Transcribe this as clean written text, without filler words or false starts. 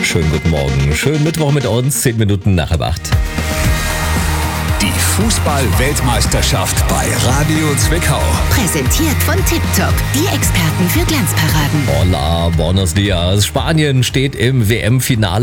schönen guten Morgen. Schönen Mittwoch mit uns, 10 Minuten nach halb 8. Die Fußball-Weltmeisterschaft bei Radio Zwickau. Präsentiert von TipTop, die Experten für Glanzparaden. Hola, buenos dias. Spanien steht im WM-Finale.